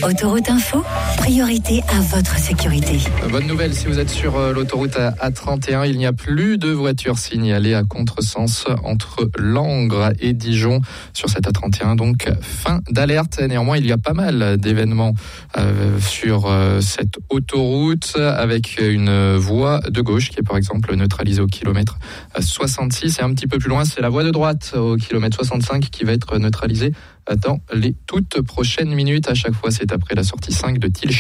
Autoroute Info, priorité à votre sécurité. Bonne nouvelle, si vous êtes sur l'autoroute A31, il n'y a plus de voitures signalées à contresens entre Langres et Dijon sur cette A31. Donc, fin d'alerte. Néanmoins, il y a pas mal d'événements sur cette autoroute avec une voie de gauche qui est par exemple neutralisée au kilomètre 66. Et un petit peu plus loin, c'est la voie de droite au kilomètre 65 qui va être neutralisée dans les toutes prochaines minutes. À chaque fois, c'est après la sortie 5 de Tilch.